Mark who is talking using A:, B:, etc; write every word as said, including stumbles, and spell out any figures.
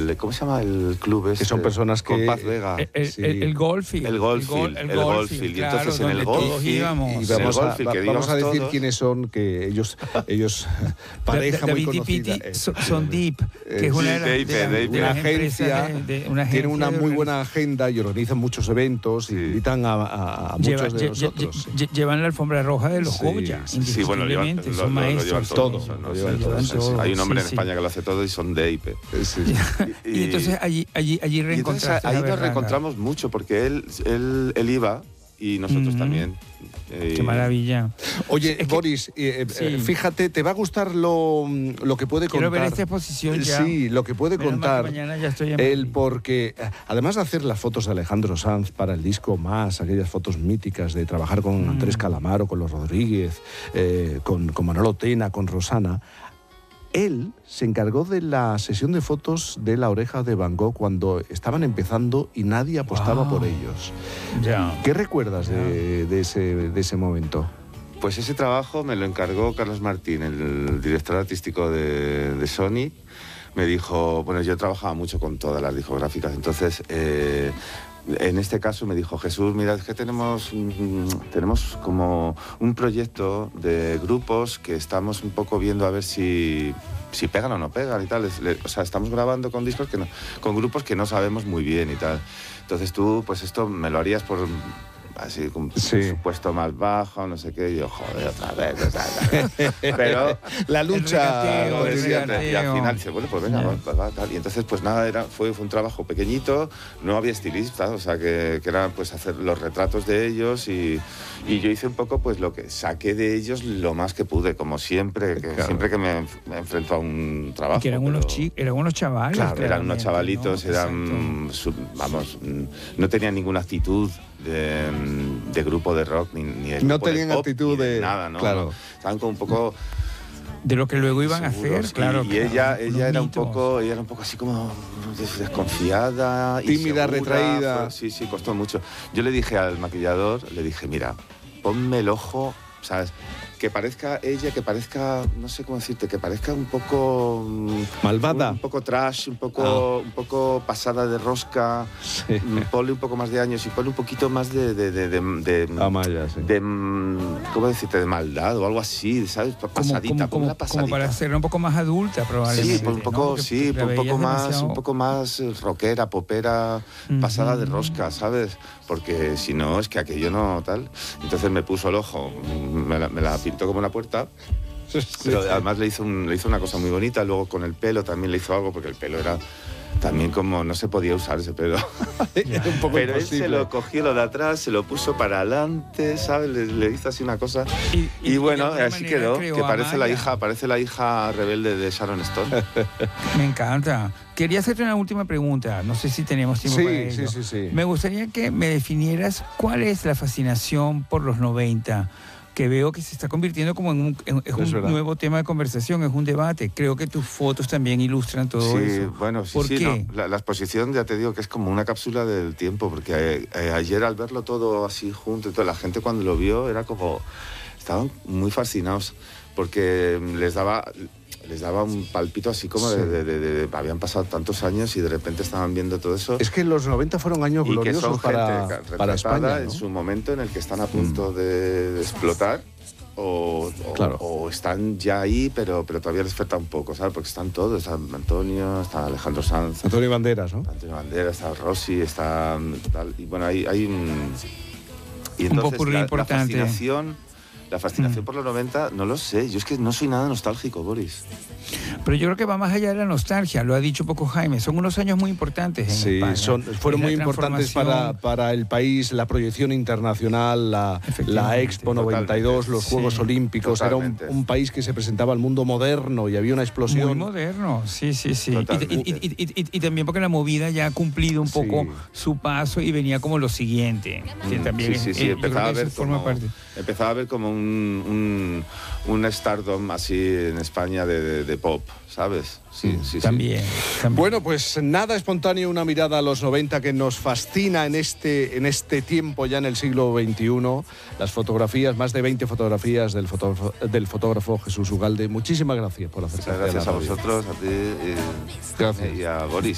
A: el, ¿cómo se llama el club este?
B: Que son personas que...
A: Con Paz Vega.
C: El, el,
B: Sí.
C: el, el Goldfield.
A: El Goldfield,
C: El,
A: el
C: Goldfield,
A: Goldfield. Y entonces
C: claro,
A: en el
C: donde todos
A: Goldfield-
C: íbamos.
B: Y
A: Sí,
B: vamos,
A: el
B: a,
A: Goldfield, que
B: va- vamos a
A: digamos
B: decir
A: todos.
B: quiénes son, que ellos, ellos pareja muy
C: David y
B: conocida.
C: Piti son, son Deep, que es una de las,
A: Sí,
C: de las-
A: Deep,
C: de
A: Deep.
C: las
B: Una agencia,
C: empresas de- de- una
B: tiene
C: agencia
B: una
C: de
B: muy
C: organiz-
B: buena agenda y organizan muchos eventos
A: Sí.
B: y invitan a, a- a
C: Lleva-
B: muchos de
C: lle-
B: nosotros.
C: lle- lle- llevan la alfombra roja de los
B: Sí,
C: Goya,
B: sí,
A: Sí, bueno, lo llevan,
C: indiscutiblemente,
A: lo,
C: son
A: lo- lo
C: maestros.
A: llevan
B: todo,
A: todos.
B: lo
A: ¿no?
B: llevan
A: Sí,
B: todos,
A: sí, sí.
C: sí,
A: Hay un hombre
C: sí,
A: en
C: sí.
A: España que lo hace todo y son de I P.
B: Sí, sí.
C: Y, entonces allí, allí, allí
A: Y entonces
C: reencontraste
A: ahí
C: la
A: nos
C: berraca.
A: reencontramos mucho porque él, él, él iba y nosotros
C: Ujú.
A: también. Eh,
C: Qué maravilla.
B: Oye,
C: Es que-
B: Boris, eh, eh,
C: Sí.
B: fíjate, te va a gustar lo, lo que puede
C: Quiero
B: contar.
C: ver esta exposición ya.
B: Sí, lo que puede
C: Menos mal que
B: contar
C: mañana ya estoy en
B: él,
C: Madrid.
B: porque eh, además de hacer las fotos de Alejandro Sanz para el disco Más, aquellas fotos míticas de trabajar con
C: Mm.
B: Andrés Calamaro, con los Rodríguez, eh, con, con Manolo Tena, con Rosana, él se encargó de la sesión de fotos de La Oreja de Van Gogh cuando estaban empezando y nadie apostaba
C: Wow.
B: por ellos.
C: Ya.
B: ¿Qué recuerdas de, de ese, de ese momento?
A: Pues ese trabajo me lo encargó Carlos Martín, el director artístico de, de Sony. Me dijo, bueno, yo trabajaba mucho con todas las discográficas, entonces eh, en este caso me dijo, Jesús, mira, es que tenemos, mm, tenemos como un proyecto de grupos que estamos un poco viendo a ver si, si pegan o no pegan y tal. Es- le- o sea, estamos grabando con discos que no, con grupos que no sabemos muy bien y tal. Entonces tú, pues esto me lo harías por... así, con un
B: Sí.
A: presupuesto más bajo, no sé qué, y yo, joder, otra vez, o sea, pero...
B: La
C: El
B: lucha
C: regateo,
A: Lo de
C: el
A: siempre.
C: regateo.
A: Y al final dice, bueno, pues venga,
C: Ya.
A: va, va, va, tal. Y entonces, pues nada, era, fue, fue un trabajo pequeñito, no había estilistas, o sea, que, que era pues hacer los retratos de ellos y, y yo hice un poco pues lo que saqué de ellos lo más que pude, como siempre, que
B: Claro.
A: siempre que me, me enfrento a un trabajo.
C: Que eran
A: pero-
C: unos chicos, eran unos chavales.
A: Claro, eran
C: claramente,
A: unos chavalitos,
C: ¿no?
A: eran, su- vamos, mm, no tenían ninguna actitud de, de grupo de rock, ni, ni de
B: No
A: grupo de
B: tenían
A: pop,
B: actitud
A: ni de,
B: de-
A: nada, ¿no?
B: claro.
A: Estaban como un poco...
C: De lo que luego iban a
A: seguros,
C: hacer, claro.
A: Y, y
C: claro,
A: ella,
C: unos
A: ella era un
C: mitos.
A: poco, ella era un poco así como des- desconfiada,
B: Tímida,
A: insegura,
B: retraída.
A: fue- sí, sí, costó mucho. Yo le dije al maquillador, le dije, mira, ponme el ojo, ¿sabes? Que parezca ella, que parezca, no sé cómo decirte, que parezca un poco... mm,
B: Malvada.
A: Un, un poco trash, un poco, un poco pasada de rosca.
B: Sí.
A: Mm, Ponle un poco más de años y ponle un poquito más de... de, de, de, de-
B: Amaya, sí.
A: de, mm, ¿cómo decirte? De maldad o algo así, ¿sabes?
C: Como,
A: Pasadita,
C: como,
A: ponle
C: como,
A: una
C: como
A: pasadita.
C: para ser un poco más adulta, probablemente.
A: Sí, pues un
C: ¿no?
A: poco,
C: Porque
A: sí,
C: la
A: un poco
C: veías
A: más,
C: demasiado-
A: un poco más eh, rockera, popera,
C: Ujú.
A: pasada de rosca, ¿sabes? Porque si no, es que aquello no tal. Entonces me puso el ojo, me la, me la pintó como una puerta. Pero además le hizo, un- le hizo una cosa muy bonita, luego con el pelo también le hizo algo, porque el pelo era también como, no se podía usar ese pelo.
B: Era un poco
A: Pero él
B: imposible.
A: se lo cogió lo de atrás, se lo puso para adelante, ¿sabes? Le, le hizo así una cosa.
C: Y, y-
A: Y,
C: y
A: bueno,
C: de alguna
A: así
C: manera
A: quedó,
C: creó
A: que
C: a
A: parece la
C: Maya.
A: hija, parece la hija rebelde de Sharon Stone.
C: Me encanta. Quería hacerte una última pregunta. No sé si tenemos tiempo
B: Sí,
C: para ello.
B: sí, sí, sí.
C: Me gustaría que me definieras cuál es la fascinación por los noventa, que veo que se está convirtiendo como en un, en- es
B: Es
C: un
B: verdad.
C: nuevo tema de conversación, es un debate. Creo que tus fotos también ilustran todo
A: Sí,
C: eso.
A: bueno, sí,
C: ¿Por
A: sí,
C: qué?
A: no. La, la exposición, ya te digo, que es como una cápsula del tiempo, porque eh, eh, ayer al verlo todo así junto, y toda la gente cuando lo vio era como... Estaban muy fascinados, porque les daba, les daba un palpito así como de,
B: Sí.
A: de- de- de- Habían pasado tantos años y de repente estaban viendo todo eso.
B: Es que los noventa fueron años
A: y que
B: gloriosos
A: son
B: para,
A: gente
B: para
A: retratada
B: España, ¿no?
A: en su momento en el que están a punto de, de explotar. O, o-
B: Claro.
A: o están ya ahí, pero, pero todavía les falta un poco, ¿sabes? Porque están todos, está Antonio, está Alejandro Sanz,
B: Antonio Banderas, ¿no?
A: está Antonio Bandera, está Rossi, está tal, y bueno, hay, hay un... Y
C: Un
A: entonces
C: popurrí
A: la, la
C: importante.
A: fascinación, la fascinación
C: Mm.
A: por los noventa, no lo sé, yo es que no soy nada nostálgico, Boris.
C: Pero yo creo que va más allá de la nostalgia, lo ha dicho poco Jaime. Son unos años muy importantes en
B: Sí,
C: España.
B: son, fueron
C: Es la
B: muy importantes para,
C: transformación.
B: para el país, la proyección internacional, la, la
C: Efectivamente.
B: Expo noventa y dos,
A: Totalmente.
B: los
C: Sí,
B: Juegos Olímpicos. Era un,
A: totalmente.
B: un país que se presentaba al mundo moderno y había una
C: Muy
B: explosión.
C: moderno, sí, sí, sí. Y,
A: Totalmente.
C: y- y- y- y- y también porque la movida ya ha cumplido un
B: Sí.
C: poco su paso y venía como lo siguiente. Que
A: Mm,
C: también
A: sí, sí,
C: es-
A: sí,
C: eh, yo
A: empezaba
C: creo
A: a
C: que
A: ver
C: eso forma
A: como,
C: parte.
A: empezaba a ver como un, un, un stardom así en España de, de- de pop, ¿sabes? Sí, sí, sí.
C: También, también.
B: Bueno, pues nada espontáneo, una mirada a los noventa que nos fascina en este, en este tiempo ya en el siglo veintiuno. Las fotografías, más de veinte fotografías del fotógrafo, del fotógrafo Jesús Ugalde. Muchísimas gracias por
A: Muchas
B: acercarte
A: gracias
B: a
A: a
B: la radio.
A: vosotros, a ti y,
B: Gracias.
A: y a Boris.